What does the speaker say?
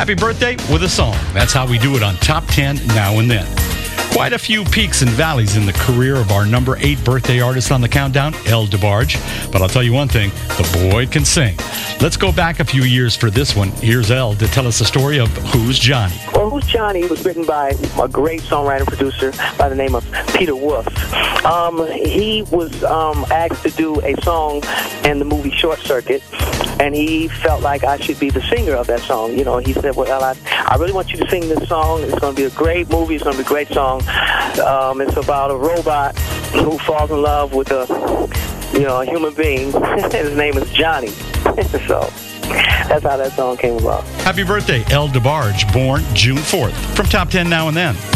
Happy birthday with a song. That's how we do it on Top 10 Now and Then. Quite a few peaks and valleys in the career of our number 8 birthday artist on the countdown, El DeBarge. But I'll tell you one thing, the boy can sing. Let's go back a few years for this one. Here's El to tell us the story of Who's Johnny. Well, Who's Johnny was written by a great songwriter and producer by the name of Peter Wolf. He was asked to do a song in the movie Short Circuit, and he felt like I should be the singer of that song. You know, he said, well, I really want you to sing this song. It's going to be a great movie. It's going to be a great song. It's about a robot who falls in love with a human being. His name is Johnny. So that's how that song came about. Happy birthday, El DeBarge, born June 4th. From Top 10 Now and Then.